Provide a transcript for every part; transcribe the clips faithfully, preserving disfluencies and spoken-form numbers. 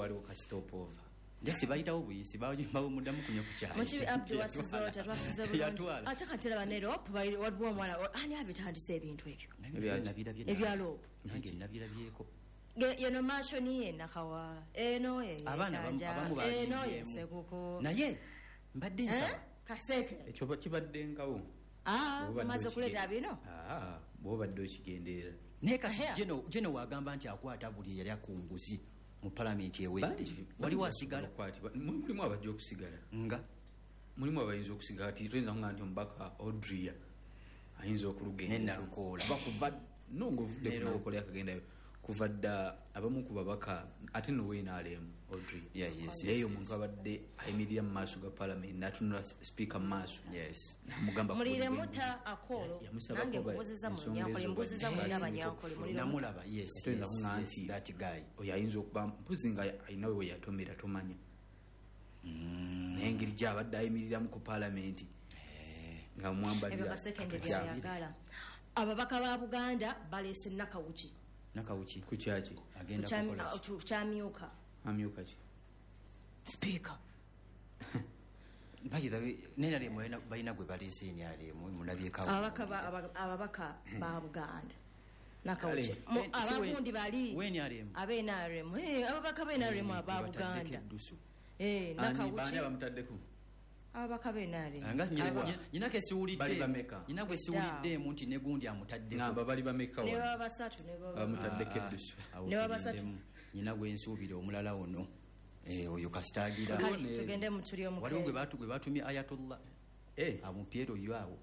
waliwo ka stop over Ndesi bayitawo buyisi bawo mudamu kunyo kukyali. Muchibi abdu wasizota twasize bulungi. Ate katera banero pubayi wadwa omwana ani abitandise ebintu ebyo. Nabira bye. Ebyalo. Nange nabira byeko. Yeno macho niye nakawa. Eno ye. Abana abamu bali. Eno ye sekuko. Naye mbadde nsaba. Kaseke. Ekyo kibadde ngawo. Ah, maze kuleta bino. Ah, bwobadde okigenderera. Naye kati jeno jeno wagamba nti akwata buli yali akunguzi. Mu parliament ewedde wali wasigala kwati mulimu abajja okusigala nga mulimu abayinza okusigala ati twenza nga nti ombaka Audrey ayinza okulugenda nenna lukola bakuva nongo vudde ku lukola yakagenda kuva dda abamu ku babaka ate no wena alemu Audrey yeah yes yeyo omuntu abadde ayimirira mu maaso ga parliament natunula speaker mu maaso yes mugamba mulire muta akolo nange ngozeza mu nyakole ngozeza mu nyabanyakole mulire namulaba yes twenza nga nti that guy oyayinza okuba mpuzinga ayinawe we yatomera tomanya nengeri gyabadde ayimirira mu ku parliament nga mwambalira ebyo ababaka ba Buganda balese nakawuki nakawuki ku kyaki agenda kukola chamyuka amyuka ki speaker bayida nena le moyena bayina gwe balese ni ale mu mulabye kawo ababaka ababaka ba Buganda nakawuki abagundi bali weni ale abena ale eh ababaka bena ale mu ba Buganda eh nakawuki bani bamutaddeko ababaka benale anga nyina ke siwulidde nyina gwe siwulidde munti ne gundi amutadde ngamba bali bameka ne baba basatu ne baba amutaddeke dusu ne baba basatu nyina gwe nsubire omulala ono eh oyo kastagira tugende mu tuli omukwe wali gwe batu gwe batumye Ayatollah eh amupiero yawo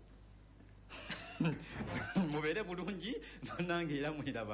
mubere bulungi nange era mwiraba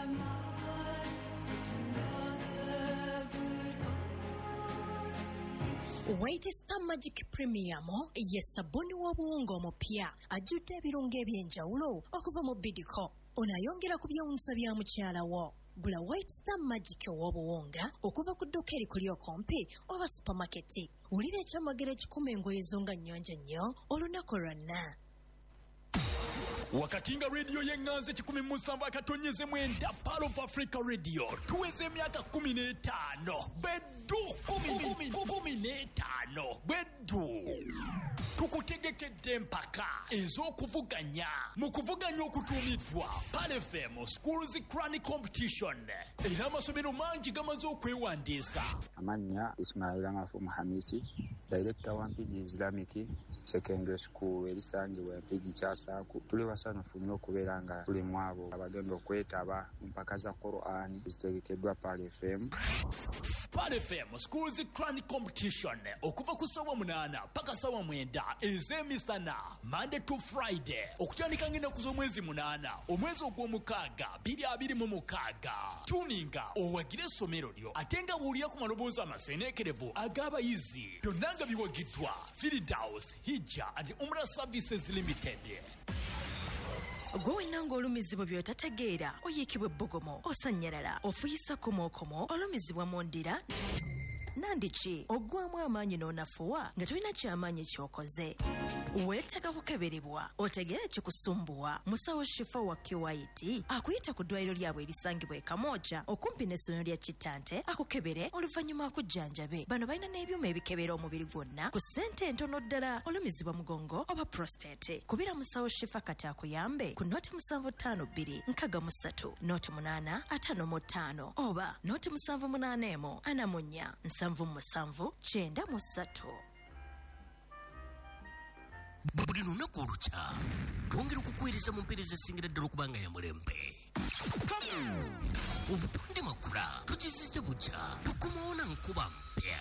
White Star Magic Premium ye sabuni w'obuwunga omupya ajjudde ebirungo ebyenjawulo okuva mu Bidco onayongera ku byewunsa bya mukyala wo. Gula White Star Magic w'obuwunga okuva ku dduka erikuli okumpi oba supermarket. Wulira ekyamagero ekikumi engoye zo nga nnyonjo nnyo olunaku lwonna. Wakatinga radio yenganze kikumi musanvu akatonyeze mwenda Pearl of Africa Radio tuweze emyaka kumi n'etaano beddu kumi kumi n'etaano beddu tukutegekedde mpaka ez'okuvuganya mu kuvuganya okutuumiddwa Pearl F M Schools Crown Competition era amasomero mangi gamaze okwewandiisa. Amannya Ismail Amafu Muhamisi Director wa Mpigi Islamic Secondary School erisangibwa Mpigi Kyasaku. Tuli basanyufu nnyo okubeera nga tuli mu abo abagenda okwetaba mu mpaka za Quran ezitegekeddwa Pearl F M. Pearl F M Schools Crown Competition okuva ku ssaawa munaana paka ssaawa mwenda ez'emisana Monday to Friday okutandika ng'ennaku z'omwezi munaana omwezi ogw'omukaaga bbiri abiri mu mukaaga. Tuninga owagire essomero lyo ate nga bw'olira ku maloboozi amaseeneekerevu ag'abayizi byonna nga biwagiddwa Firdaus Hijja and Umrah Services Limited. Gwe nanga olumizibwa by'otategeera oyiikibwa ebbogomo osanyalala ofuyisa komookomo olumizibwa mu ndira nandiki oggwamu amaanyi n'onafuwa nga tolina kyamaanyi kyokoze weetaaga kukeberebwa otegeere kikusumbuwa musawo Shifa wa Kiwaiti akuyita ku ddwaliro lyabwe erisangibwa e Kamooja okumpi n'essomero lya Kitante akukebere oluvannyuma akujjanjabe. Bano balina n'ebyuma ebikebera omubiri gwonna ku ssente entono ddala olumizibwa mugongo oba prostate. Kubira musawo Shifa kati akuyambe ku noti musanvu ttaano bbiri nkaaga mu ssatu noti munaana ataano mu ttaano oba noti musanvu munaana emu ana mu nnya nsanvu musanvu kyenda mu ssatu. Buli lunaku olukya twongera okukuweereza mu mpeereza esingira ddala okubanga ya mulembe. Obutonde makula tukizizza bujja tukomawo na nkuba mpya.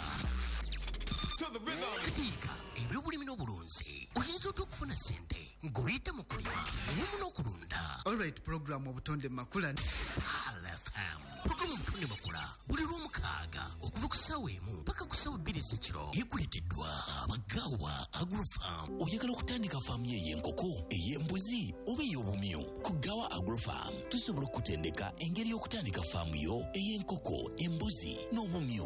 Katiika ebyobulimi n'obulunzi oyinza otya okufuna ssente ng'oyita mu kulima owamu n'okulunda. Alright program obutonde makula Pearl F M programu obutonde makula buli lw'omukaaga okuva ku ssaawa emu paka ku ssaawa bbiri z'ekiro ekuleeteddwa abagaawa Agrofarm. Oyagala okutandika faamu ye ey'enkoko ey'embuzi oba ey'obumyu ku Gawa Agrofarm tusobola okutendeka engeri y'okutandika faamu yo ey'enkoko embuzi n'obumyu.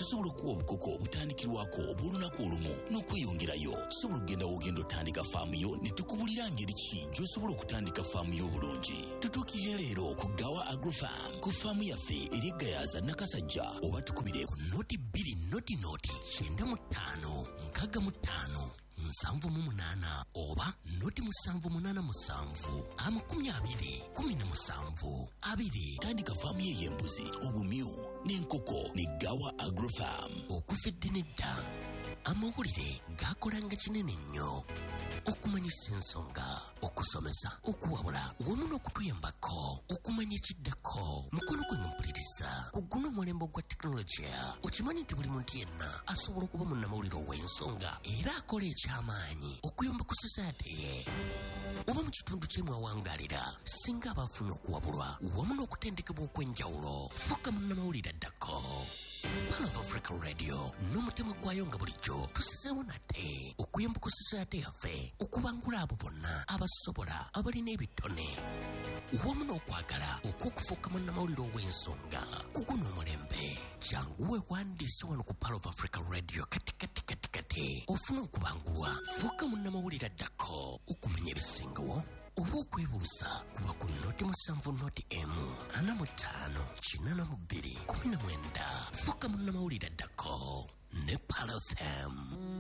tusobola okuwa obukoko obutandikirwako obw'olunaku olumu n'okweyongerayo. Tusobola okugenda wogenda otandika faamu yo ne tukubulira ngeri ki gy'osobola okutandika faamu y'obulungi. Tutuukirire leero ku Gawa Agrofarm ku faamu yaffe eri Gayaza Nakasajja, oba tukubire ku noti bbiri noti noti kyenda mu ttaano nkaaga mu ttaano nsanvu mu munaana oba noti musanvu munaana musanvu amakumi abiri kumi na musanvu abiri. Tandika faamu ye y'embuzi, obumyu n'enkoko ne Gawa Agrofarm. Okuva eddene dda amawulire gaakolanga kinene nnyo okumanyisa ensonga, okusomesa, okuwabula wamu n'okutuyambako okumanya ekiddako. Mukono gwe mpuliriza ku guno omulembe gwa tekinologiya. Okimanyi nti buli muntu yenna asobola okuba munnamawulire ow'ensonga era akola ekyamaanyi okuyamba ku society ye. Oba mu kitundu kye mwawangaalira singa abaafuna okuwabulwa wamu n'okutendekebwa okw'enjawulo, fuuka munnamawulire addako. Pearl of Africa Radio n'omutima gwayo nga bulijjo tusizeewo nate okuyamba ku society yaffe okubangula abo bonna abasobola abalina ebitone wamu n'okwagala okw'okufuuka munnamawulire ow'ensonga ku guno omulembe. Janguwe wandiise wano ku Pearl of Africa Radio kati kati kati kati ofuna okubangulwa. Fuuka munnamawulire addako okumanya ebisingawo oba okwebuuza kuba ku noti musanvu noti emu ana mu ttaano kinaana mu bbiri kumi na mwenda. Fuuka munnamawulire addako ne Pearl F M.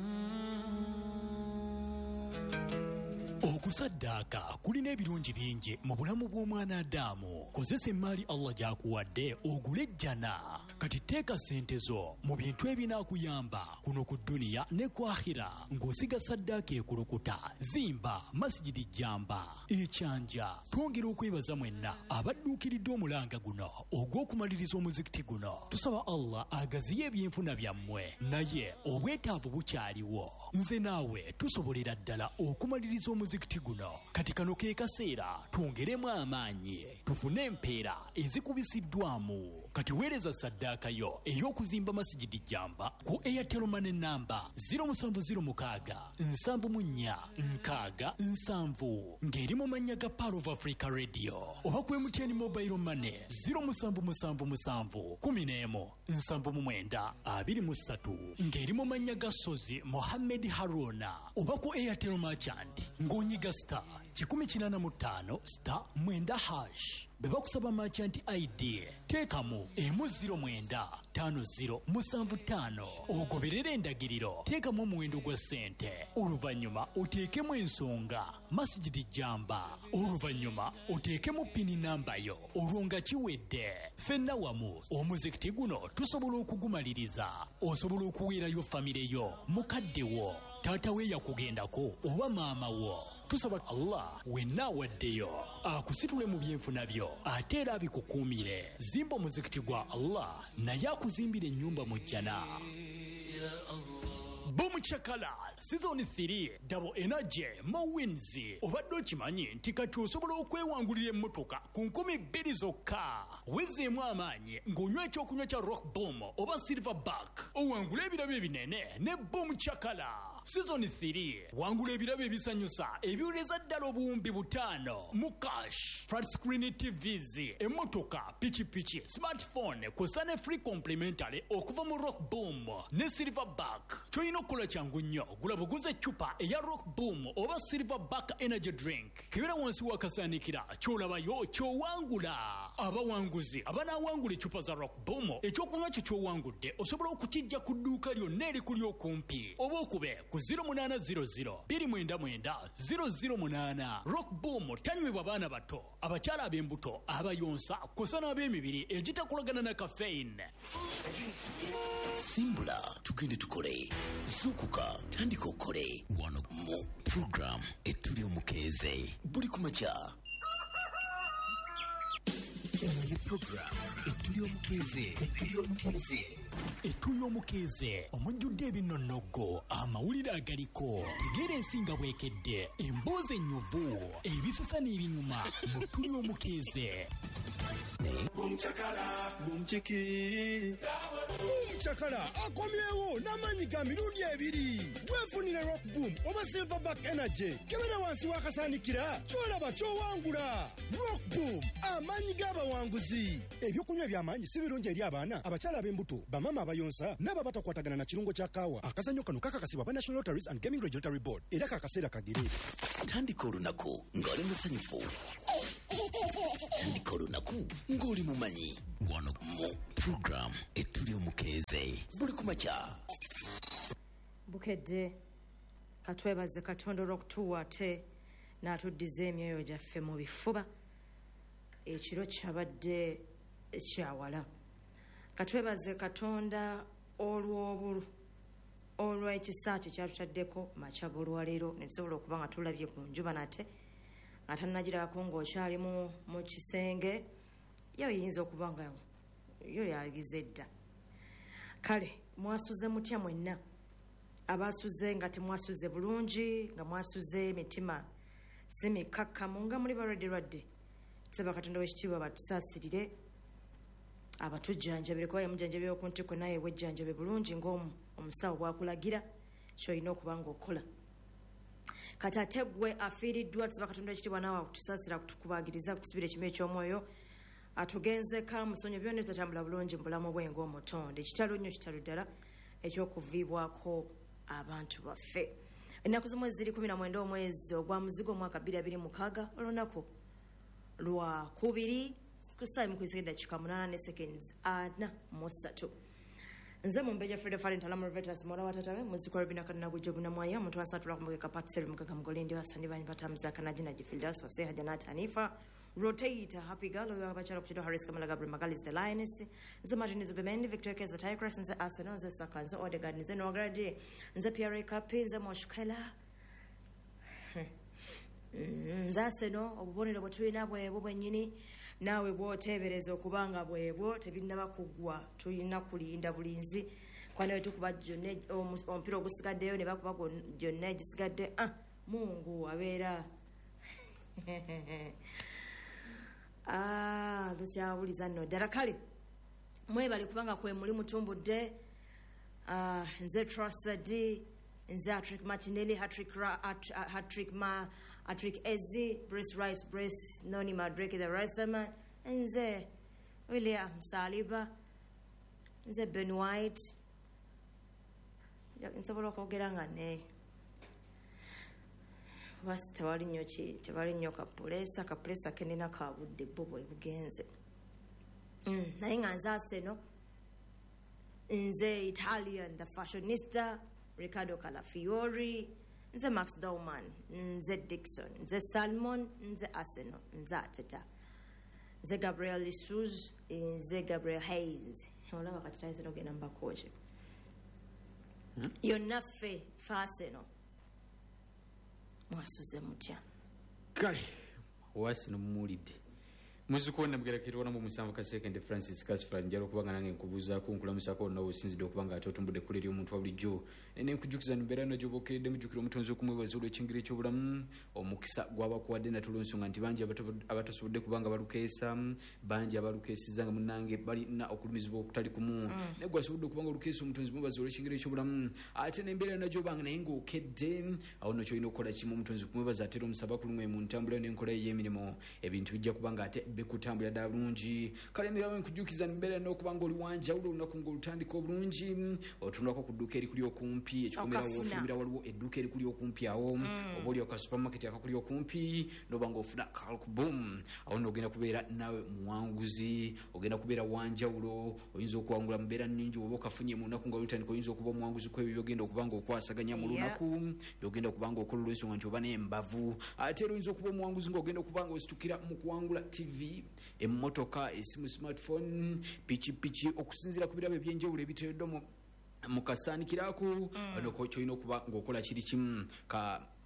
Okusaddaaka kulina ebirungi bingi mu bulamu bw'omwana Adamu. Kozesa emmaali Allah gy'akuwadde ogule ejjana. Kati teeka ssente zo mu bintu ebinaakuyamba kuno ku dduniya ne ku akhira ng'osiga saddaaka ekulukuta. Zimba masijidi jjamba ekyanja. Twongera okwebaza mwenna abadduukiridde omulanga guno ogw'okumaliriza omuzikiti guno. Tusaba Allah agaziye ebyenfuna byammwe, naye obwetaavu bukyaliwo. Nze naawe tusobolera ddala okumaliriza omuzikiti guno. Kati kano ke kaseera twongeremu amaanyi tufune empeera ezikubisiddwamu. Kati weereza saddaaka yo ey'okuzimba masijidi jjamba ku Airtel Money namba zero seven zero six nsanvu mu nnya nkaaga nsanvu ng'eri mu mannya ga Pearl of Africa Radio, oba ku M T N Mobile Money zero seven seven seven kumi n'emu nsanvu mu mwenda abiri mu ssatu ng'eri mu mannya ga Sozi Mohammed Haruna, oba ku Airtel Merchant ng'onyiga star kikumi kinaana mu ttaano star mwenda hash. Bwe bakusaba merchant I D teekamu emu ziro mwenda ttaano ziro musanvu ttaano ogoberera endagiriro. Teekamu omuwendo gwa ssente, oluvannyuma oteekemu ensonga masijidi jjamba, oluvannyuma oteekemu pini namba yo. Olwo nga kiwedde ffenna wamu omuzikiti guno tusobola okugumaliriza. Osobola okuweerayo famire yo, mukadde wo, taata we yakugendako oba maama wo. Tusaba Allah wenna awaddeyo akusitule mu byenfuna byo ate era abikukuumire. Zimba omuzikiti gwa Allah naye akuzimbira ennyumba mu jjana. Boom Chakala Season three Double Energy Mowins. Obadde okimanyi nti kati osobola okwewangulira emmotoka ku nkumi bbiri zokka. Wezeemu amaanyi ng'onywa ekyokunywa kya Rock Boom oba Silverback. Owangula ebirabo ebinene ne Boom Chakala. Season three wangula ebirabo ebisanyusa ebiwuleza ddala obuwumbi butaano mu cash, flat screen T Vs, emmotoka, pikipiki, smartphone kw'ossa ne free complimentary okuva mu Rock Boom ne Silverback. Ky'olina okukola kyangu nnyo, gula buguze eccupa eya Rock Boom oba Silverback energy drink. Kebera wansi wakasaanikira ky'olabayo ky'owangula. Abawanguzi abanaawangula eccupa za Rock Boom, ekyokunywa kyo ky'owangudde osobola okukijja ku dduuka lyonna erikuli okumpi, oba okube ku zero munana zero zero bbiri mwenda mwenda zero zero munana. Rock Boom tanywebwa baana bato, abakyala ab'embuto, abayonsa kw'ossa n'ab'emibiri egitakolagana na caffeine. Simbula tugende tukole, zukuka tandika okole wano mu program etuli omukeeze buli ku makya. Eno ye program etuli omukeeze etuli omukeeze etuli omukeeze omujjudde ebinnonogo, amawulire agaliko, tegeera ensinga bwekedde, emboozi ennyuvu, ebisasa n'ebinyuma mu tuli omukeeze. Boom Chakala, boom chiki. Chakala akomyewo n'amanyi ga mirundi ebiri. Weefunire Rock Boom oba Silverback Energy. Kebera wansi wakasaanikira kyolaba kyowangula. Rock Boom amanyi g'abawanguzi. Ebyokunywa eby'amaanyi si birungi eri abaana, abakyala ab'embuto, bamama abayonsa n'ababatakwatagana na kirungo kya kaawa. Akazannyo kano kakakasibwa ba National Lotteries and Gaming Regulatory Board era kakaseera kagere. Tandika olunaku ng'oli musanyufu. Tandika olunaku ng'oli mumanyi. Wano mu program etuli omukeeze buli kumakya. Bukedde katwebaze Katonda olw'okutuwa ate n'atuddiza emyoyo gyaffe mu bifuba. Ekiro kyabadde kyawala. Katwebaze Katonda olw'obulu olw'ekisa kye kyatutaddeko makya g'olwaleero ne tusobola okuba nga tulabye ku njuba nate nga tannagirako ng'okyali mu mu kisenge yo yinza okuba nga yo yagize dda. Kale mwasuze mutya mwenna abasuze nga temwasuze bulungi nga mwasuze emitima si mikakkamu nga muli balwadde lwadde tusaba Katonda w'ekitiibwa batusaasirire abatujjanjabire kuba yamujjanjabire ku ntiko naye bwejjanjabe bulungi ng'omu omusawo bwakulagira kyolina okuba ng'okola. Kati ate gwe afiiriddwa tusaba Katonda w'ekitiibwa naawe akutusaasira kutukubagiriza kutusibira ekimu eky'omwoyo atugenzeka musonyo byonna tutatambula bulungi mu bulamu bwe ng'omutonde ekitalo nnyo kitalo ddala ekyokuviibwako abantu baffe. Ennaku z'omwezi ziri kumi na mwenda omwezi ogwa muzigo omwaka bbiri abiri mukaaga olunaku lwa kubiri kusaayi mukuyisa eddakiika munaana ne seconds ana mu ssatu. Nze Mumbeja Freda Fallen Talamu Revetas Mora Watatawe muzikwa Rubina Kadina Gujobu na Mwaya mtu wasatu lakumbuke kapati seri mkaka mgolindi wa sandi vani pata mzaka na jina jifildas wa seha janata Hanifa Rotate Happy Girl wa bachara kuchido Haris Kamala Gabriel Magalis the Lioness nze Martin Zubemendi Victor Kez the Tigress nze Arsenal nze Saka nze Odegaard nze Nogardi nze Pierre Kapi nze Moshkela nze Arsenal obubonero bwetulina bwebwo bwennyini naawe bw'oteebereza okubanga bwebwo tebinnaba kuggwa tulina kulinda bulinzi kwana wetu kuba gyonna omupiira ogusigaddeyo ne bakuba gyonna egisigadde ah Mungu abeera ah tukyawuliza nno ddala kale mwebale kubanga kwe muli mutumbudde ah nze Trustadi nze Patrick Martinelli Patrick Patrick Ma Patrick Ezi Bruce Rice Bruce Noni Madreke the Rastaman nze William Saliba nze Ben White nsobola okwogera nga ne basi tewali nnyo ki tewali nnyo kapulesa kapulesa kenina kabudde bo bwe bugenze naye nga nze Arsenal nze Italian the fashionista Riccardo Calafiori nze Max Dauman nze Dixon nze Salmon nze Arsenal nze Ateta nze Gabriel Jesus nze Gabriel Hayes olaba kati tayize nogenda mbakoche yonna ffe fe Arsenal mwasuze mutya kale Arsenal mumulidde muzikona mgerakiro na mu musanvu ka second Francis Casper njalo kubanga nange nkubuza ku nkulamusako nawo sinzide okubanga atotumbudde kuleri omuntu wa bulijjo ene nkujukiza nibera no jobokedde mujukiro omutonzi okumwebaza olwe kingire kyobulamu omukisa gwaba kuwadde na tulonsonga nti banji abatasubudde kubanga balukesa banji abalukesiza nga munange bali na okulumizibwa okutali kumu mm. ne gwasubudde okubanga olukesa omutonzi mwebaza olwe kingire kyobulamu ate nembera na jobanga naye ngokedde awo no kyoyino okola kimu omutonzi kumwebaza atero omusaba kulumwe mu ntambula n'enkola y'emirimo ebintu bijja kubanga ate bekutambula da bulungi kale ndirawe nkujukiza nibera n'okubanga oli wanja ulo lunaku ng'olutandika obulungi otunako ku dduuka eri kuli okumpi ekikomera wofumira waliwo edduuka eri kuli okumpi awo mm. oba oli oka supermarket akakuli okumpi nobanga ofuna kalkboom awo nogenda kubeera nawe muwanguzi ogenda kubeera wanjawulo oyinza okuwangula mubeera nningi oba okafunye mu lunaku nga olutandika oyinza okuba omuwanguzi kwebyo byogenda okubanga okwasaganya mu lunaku yeah. byogenda okubanga okola olwensonga nti oba n'embavu ate era oyinza okuba omuwanguzi ng'ogenda okubanga ositukira mu kuwangula tv emmotoka esimu smartphone pichi pichi okusinzira ku birabo ebyenjawulo ebiteereddwa mu mukasaanikirako mm. noko kyoyina okuba ng'okola kiri kimu ka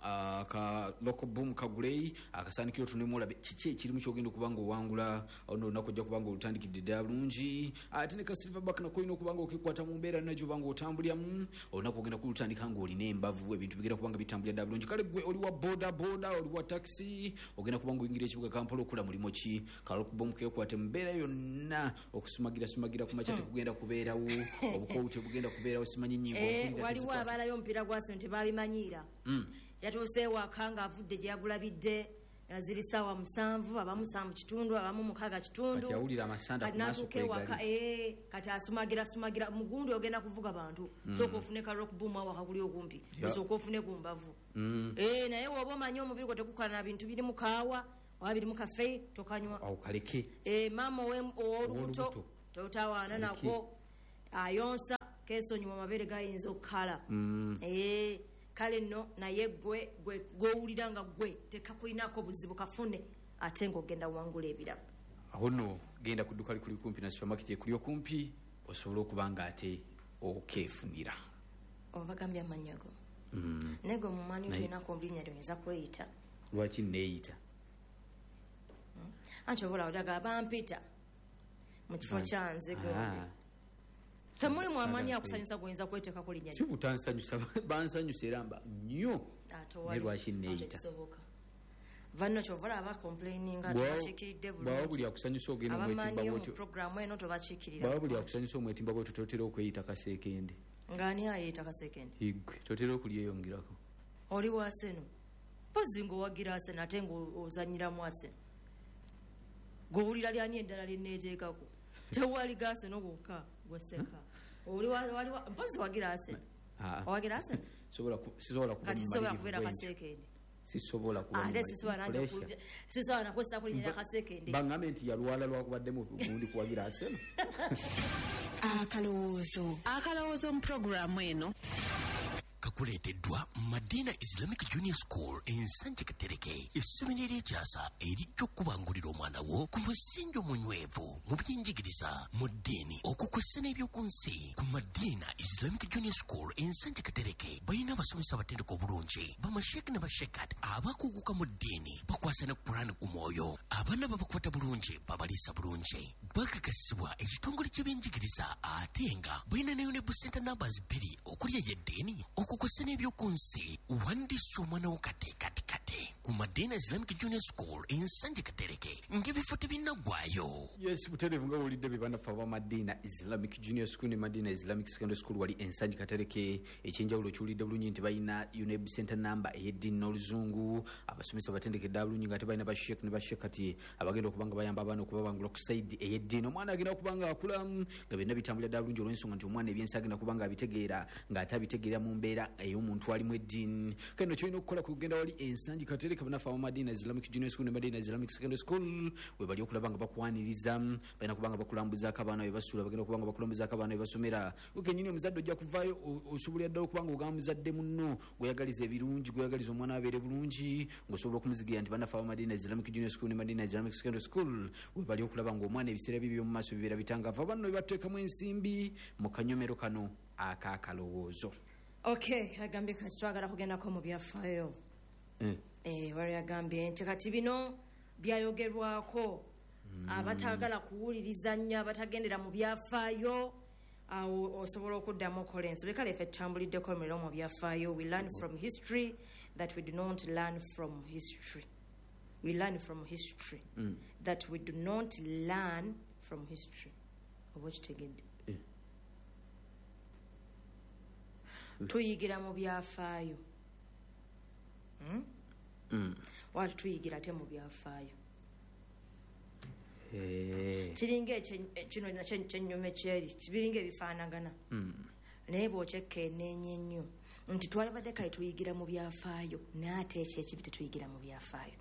aka local boom kagulei akasanikiro tunemulabe kiki ekirimu kyogenda okubanga owangula ono olunaku ojja kubanga olutandikidde ddala bulungi ate ne ka silverback nakolina okubanga okikwata mu mbeera nagyo obanga otambulyamu olunaku ogenda kulutandika ng'olina embavu ebintu bigenda kubanga bitambulira ddala bulungi kale gwe oli wa boda boda oli wa taxi ogenda kubanga oyingira ekibuga Kampala okula mulimo ki ka local boom kekwate mu mbeera yonna okusumagira sumagira ku makya tekugenda kubeerawo obukowu tebugenda kubeerawo simanyi nnyingo waliwo abaalayo omupiira gwa sente tebabimanyiira yatuuse ewaka ng'avudde gye yagulabidde ziri ssaawa musanvu abamu saa mu kitundu abamu mukaaga kitundu kati natuuka ewaka kati asumagira sumagira mugundi ogenda kuvuga bantu sooka ofune ka rock boom awo akakuli okumpi osooka ofune ku mbavu naye woba omanyi omubiri gwe tekukala bintu biri mu kaawa oba biri mu kafe tokanywa maama ow'olubuto totawaana nako ayonsa kesonyiwa amabere gayinza okukala kale nno naye gwe gwowulira nga gwe tekakulinako buzibu kafune ate ng'ogenda wangula ebirabo aho nno genda ku dduka likuli kumpi na supermarket ekuli okumpi osobola okuba nga ate okeefunira obagambye amannya go naye gwe mumanyi tolinako obulinnya lyonyeza kweyita lwaki neeyita anti obola odaga bampita mu kifo kyanze gondi temuli mwamanyi akusanyusa gwoyinza kweteekako linnya si butansanyusa bansanyusa era mba nnyo ne lwaki neeyita vanno kyovala abakomplaininga tebakiikiridde bulungi buli akusanyusa ogenda omwetimba bwotyo programu eno tobakiikirira baba buli akusanyusa omwetimba bwotyo totera okweyita kaseekende ng'ani ayeyita kaseekende igwe totera okulyeyongirako oli waseno pozi ng'owagira aseno ate ng'ozanyiramu aseno g'owulira lyani eddala lyenneeteekako tewali gaseno gwokka gweseka oli waliwa mpozi wagira aseno owagira aseno kati sobola kubeera kaseekende sisobola ate sisobola nakwesa kulinyira kaseekende baŋŋambe nti yalwala lwakubaddemu gundi kuwagira aseno akalowoozo akalowoozo mu puroguramu eno kakuleeteddwa Madina Islamic Junior School ensanje Katereke essomero ery'ekyasa erijja okubangulira omwana wo ku musingi omunywevu mu by'enjigiriza mu ddiini okukwessa n'ebyoku nsi ku Madina Islamic Junior School ensanje Katereke balina abasomesa abatendeka obulungi bamasheeki ne bashekat abakuguka mu ddiini bakwasa ne Qur'an ku mwoyo abaana babakwata bulungi babaliisa bulungi bakakasibwa ekitongole ky'ebyenjigiriza ate nga balina ne UNEB center numbers bbiri okuli ey'eddiini okukwasa n'ebyoku nsi wandiisa omwana wo kate kate kate ku Madina Islamic Junior School ensanje Katereke ng'ebifo tebinnaggwaayo. Yes, butereevu nga bwolidde bye banafu aba Madina Islamic Junior School ne Madina Islamic Secondary School wali ensanje Katereke ekyenjawulo kiwulidde bulungi nti balina UNEB center number ey'eddiini n'oluzungu abasomesa batendekedde bulungi nga tebalina basheek ne bashekati abagenda okubanga bayamba abaana okubabangula ku saidi ey'eddiini omwana agenda okubanga akulamu nga byonna bitambulira ddala bulungi olw'ensonga nti omwana ebyensi agenda okubanga abitegeera ng'ate abitegeera mu mbeera ey'omuntu alimu eddiini kale no kyolina okukola kugenda wali ensanje Katereke banafu aba Madina Islamic Junior School ne Madina Islamic Secondary School we bali okulaba nga bakwaniriza balina kubanga bakulambuzaako abaana be basuula bagenda okubanga bakulambuzaako abaana be basomera ukenyini omuzadde ojja kuvaayo osobolera ddala okubanga ogamba muzadde munno gweyagaliza ebirungi gweyagaliza omwana abeere bulungi ng'osobola okumuzigira nti banafu aba Madina Islamic Junior School ne Madina Islamic Secondary School we bali okulaba ng'omwana ebiseera bye by'omu maaso bibeera bitangaavu abanno be bateekamu ensimbi mu kanyomero kano ak'akalowoozo. Okay, agambye kati twagala kugendako mu byafaayo wali agambye nti kati bino byayogerwako abatagala kuwuliriza nnyo abatagendera mu byafaayo awo osobola okuddamu okola ensobi kale ffe tutambuliddeko emiro mu byafaayo we learn from history that we do not learn from history we learn from history mm. that we do not learn from history oba kitegedde tuyigira mu byafaayo hmm? mm. wati tuyigira ate mu byafaayo kiringa kino kyenyume kyeri kibiringa ebifaanagana naye bw'okyekkenneenya ennyo nti twalabadde kale tuyigira mu byafaayo naye ate ekyo ekibi tetuyigira mu byafaayo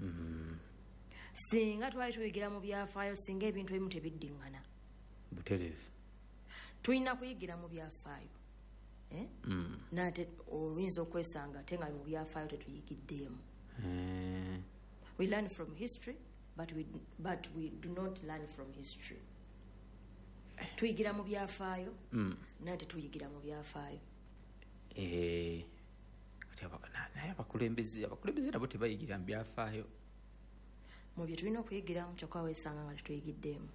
singa twali tuyigira mu byafaayo singa ebintu ebimu tebiddiŋŋana butereevu tulina kuyigira mu byafaayo Eh? Mm. Nate oyinza okwesanga ate nga mu byafaayo tetuyigiddeemu. Mm. We learn from history but we, but we do not learn from history. Tuyigira mu byafaayo mm. nate tuyigira mu byafaayo. Eh, kati naye abakulembeze abakulembeze nabo tebayigira mu byafaayo mu bye tulina okuyigiramu kyokka weesanga nga tetuyigiddeemu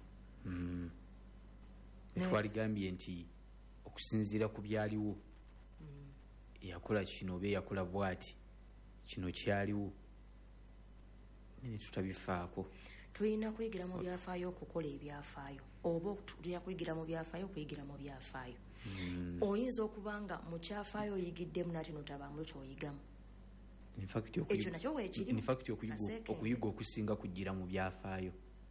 twaligambye nti okusinziira ku byaliwo eyakola kino oba eyakola bwati kino kyaliwo ne tutabifaako tulina kuyigira mu byafaayo okukola ebyafaayo oba tulina kuyigira mu byafaayo okuyigira mu byafaayo oyinza okuba nga mu kyafaayo oyigiddemu nate notabambulu kyoyigamu ekyo nakyo weekirimu okuyiga okusinga kugira mu byafaayo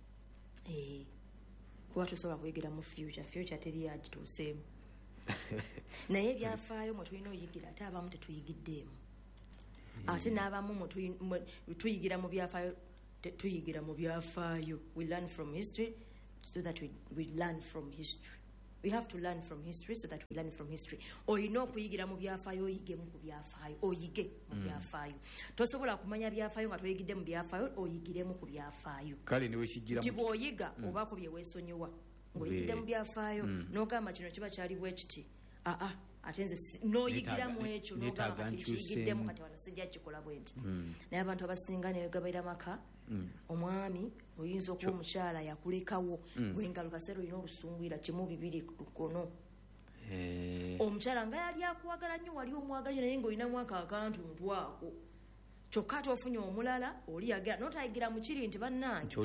kuba tusobola kuyigira mu future future teri yagituuseemu naye ebyafaayo mwe tulina oyigira ate abamu tetuyigiddeemu ate n'abamu tuyigira mu byafaayo tuyigira mu byafaayo we learn from history so that we, we learn from history we have to learn from history so that we learn from history oyina okuyigira mu byafaayo oyigemu ku byafaayo oyige mu byafaayo tosobola kumanya byafaayo nga toyigidde mu byafaayo oyigiremu ku byafaayo kale niwe kijira nti bw'oyiga obaako bye weesonyiwa ng'oyigidde mu byafaayo n'ogamba kino kiba kyali bwe kiti aa ate nze n'oyigiramu ekyo n'ogamba kati kiyigiddemu kati wano sijja kikola bwe nti naye abantu abasinga newegabaira maka omwami oyinza okuba omukyala yakulekawo gwengalu kaseera olina olusungwira kimu bibiri lukono omukyala nga yali akuwagala nnyo wali omwagalyo naye ng'olina mwaka akantuntu ako kyokka ate ofunye omulala oli yagenda notayigira mu kiri nti bannange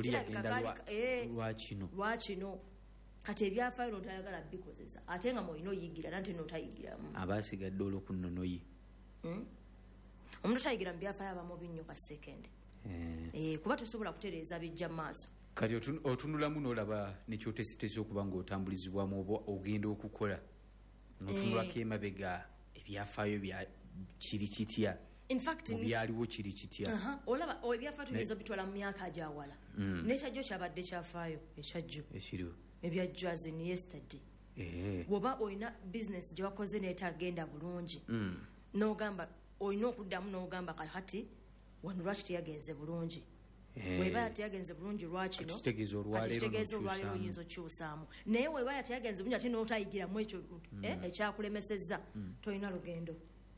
lwakino kati ebyafaayo notayagala bikozesa ate nga mwolina oyigira nate notayigiramu abasigadde olwokunonoyi omuntu tayigira mu byafaayo abamubi nnyo ka sekende kuba tosobola kutereeza bijja mu maaso kati otunulamu n'olaba nekyotesitesi okuba ng'otambulizibwamu oba ogenda okukola notunulako emabega ebyafaayo kiri kitya mubyaliwo kiri kitya olaba ebyafaayo tuyinza obitwala mu myaka agyawala nekyajjo kyabadde kyafaayo ekyajjo ekiriwo ebyajjo as in yesterday woba olina bizinesi gye wakoze neetagenda bulungi n'ogamba olina okuddamu n'ogamba kati wano lwaki teyagenze bulungi weba teyagenze bulungi lwakino kitegeeza olwaleero oyinza okyusaamu naye weba teyagenze bulungi ate n'otayigiramu ekyo ekyakulemesezza tolina lugendo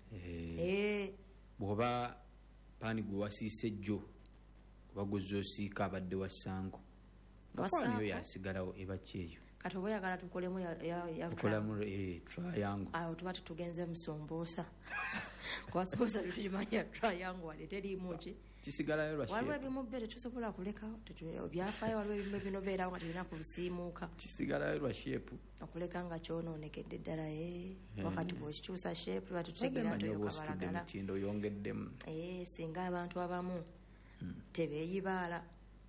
bw'oba paani gwe wasiise jjo oba guzza osiika abadde wa ssango ngapaaniyo yasigalawo ebakya eyo kati oba oyagala tukolemu tukolamu triangle awo tuba tetugenze musombuusa kwasombuusa tetukimanya triangle wali teriimu ki kisigalayo lwa waliwo ebimu bbe tetusobola kulekawo byafaayo waliwo ebimu ebinobeerawo nga tulina kubisiimuuka kisigalayo lwa sheepu okuleka nga kyonoonekedde ddala wakati bw'okikyusa sheepu tuba tutegeera ntoyokabalagala mutindo oyongeddemu singa abantu abamu tebeeyibaala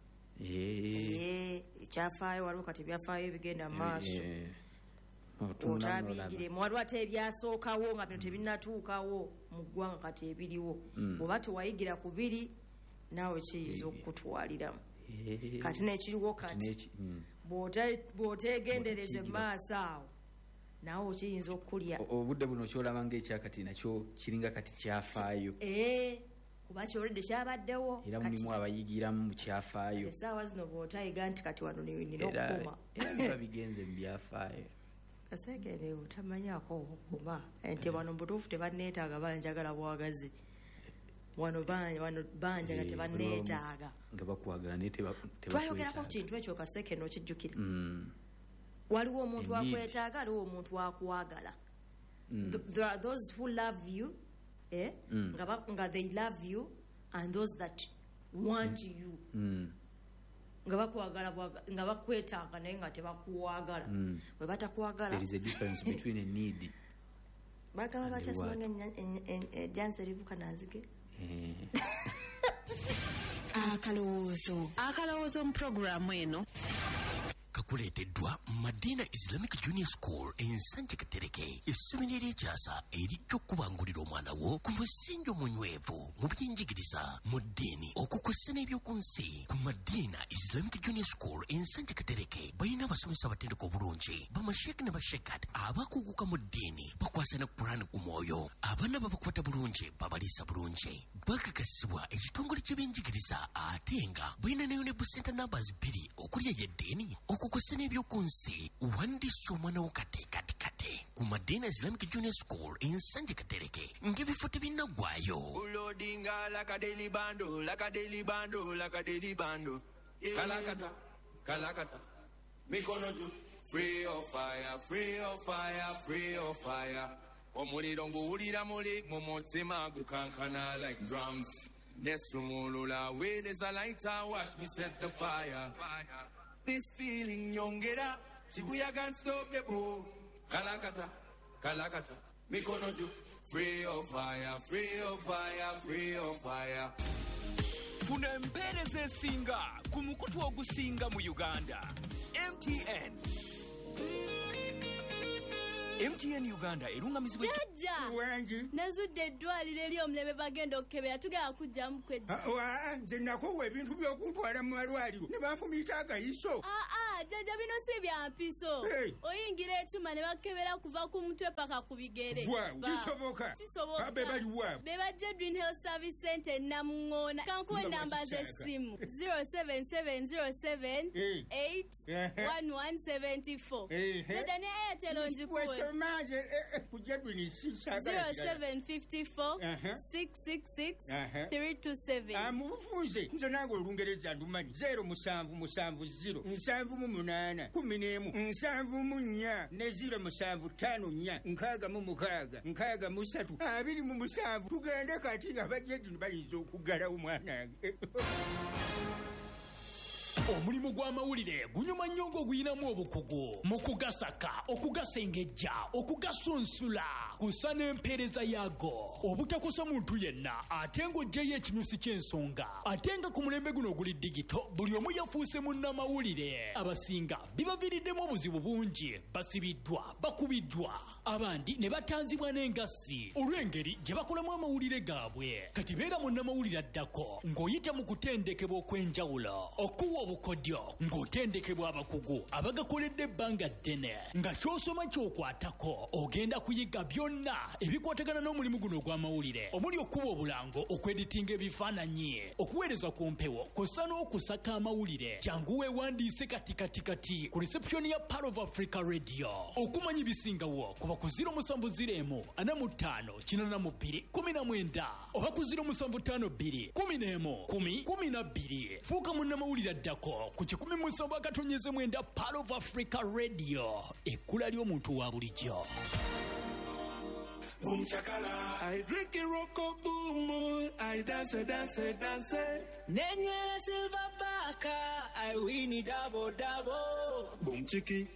ekyafaayo waliwo kati ebyafaayo ebigenda mu maaso otabiyigiremu waliwo ate ebyasookawo nga bino tebinatuukawo mu ggwanga kati ebiriwo oba tewayigira ku biri naawe kiyinza okukutwaliramu kati n'ekiriwo kati bw'otegendereze mu maaso awo naawe kiyinza okukulya obudde buno kyolaba ngaekyakati nakyo kiringa kati kyafaayo kuba kyoludde kyabaddewo era mulimu abayigiramu mu kyafaayo essaawa zino bw'otayiga nti kati wano nina okukoma era biba bigenze mu byafaayo kasekere otamanyako okukoma nti wano mubutuufu tebanneetaaga banjagala bwagazi wano banjaga tebanneetaaga nga bakwagala naye twayogerako kintu ekyo kaseke n'okijjukira waliwo omuntu akwetaaga aliwo omuntu akwagala those who love you eh mm. nga, nga they love you and those that want mm. you mm. nga bakwagala nga bakwetaaga naye nga tebakuwagala mm. bwe batakwagala there is a difference between a need bagamba bakyasomanga ejansi erivuka nanzige akalowoozo akalowoozo mu puroguramu eno kakuleeteddwa Madina Islamic Junior School ensanje Katereke essomero ery'ekyasa erijja okubangulira omwana wo ku musingi omunywevu mu by'enjigiriza mu ddiini okukussa n'ebyoku nsi ku Madina Islamic Junior School ensanje Katereke balina abasomesa abatendeka obulungi bamasheeki ne bashekat abakuguka mu ddiini bakwasa ne Qur'an ku mwoyo abaana babakwata bulungi babaliisa bulungi bakakasibwa ekitongole ky'ebyenjigiriza ate nga balina neyo ne busenta numbers bbiri okulya y'eddiini okukusa kw'ossa n'ebyokunsi wandiisa omwana wo kate kate kate ku Madina Islamic Junior School ensanje Katereke ng'ebifo tebinnagwayo. Ulodinga like a daily bando, like a daily bando, like a daily bando. Kalakata, kalakata. Mikono ju, free of fire, free of fire, free of fire. Omuli dongo ulira muli, momotima gukankana like drums. Nesumulula, where there's a lighter, watch me set the fire. This feeling, yongera, Shibuya can't stop the bow. Kalakata, kalakata. Mikono ju, free of fire, free of fire, free of fire. Funa empereza esinga ku mukutu ogusinga mu Uganda. M T N. M T N Uganda erungamizibwa Jaja wangi nazudde eddwaliro eri omulebe bagenda okukebera tugenda kujjamu kwejja wa nze nakowa ebintu by'okuntwala mu malwaliro ne banfumiita akayiso. aa jaja bino si bya mpiso oyingira ekyuma ne bakebera kuva ku mutwe paka ku bigere. kisoboka be bali waabwe be bajja Edwin Health Service Center Namuŋŋoona kankuwa enamba z'essimu zero seven seven zero seven eight one one seven four jaja ne Airtel onjikuwe zero seven five four six six six three two seven. amubufunze nze nange olungereza ndumanyi zero musanvu musanvu zero nsanvu mu munaana kumi n'emu nsanvu mu nnya ne zero musanvu ttaano nnya nkaaga mu mukaaga nkaaga mu ssatu abiri mu musanvu tugende kati nga bajjedini bayinza okuggalawo mwanange. Omulimu gw'amawulire gunyuma nnyo ng'oguyinamu obukugu mu kugasaka okugasengejja okugasunsula kusa n'empeereza yaago obutakosa muntu yenna ate ng'oggyeyo ekinyusi ky'ensonga ate nga ku mulembe guno oguli digito buli omu yafuuse munnamawulire abasinga bibaviiriddemu obuzibu bungi basibiddwa bakubiddwa abandi ne batanzibwa n'engassi olw'engeri gye bakolamu amawulire gaabwe kati beera munnamawulire addako ng'oyita mu kutendekebwa okw'enjawulo okuwa obukodyo ng'otendekebwa abakugu abagakoledde ebbanga ddene nga ky'osoma ky'okwatako ogenda kuyiga byonna ebikwatagana n'omulimu guno ogw'amawulire omuli okuba obulango okweditinga ebifaananyi okuweereza ku mpewo kw'ossa n'okusaka amawulire kyangu weewandiise kati kati kati ku reception ya Part of Africa Radio okumanya ebisingawo kuba ku zero musanvu ziro emu ana mu ttaano kinaana mu bbiri kumi na mwenda oba ku ziro musanvu ttaano bbiri kumi n'emu kumi kumi na bbiri fuuka munnamawulire addako ku kikumi musanvu akatonyeze mwenda Part of Africa Radio ekkula ly'omuntu wa bulijjo. Boom chakala, I drink a rock boom, I dance, dance, dance. Nenye silver baka, I win it double double. Boom chiki.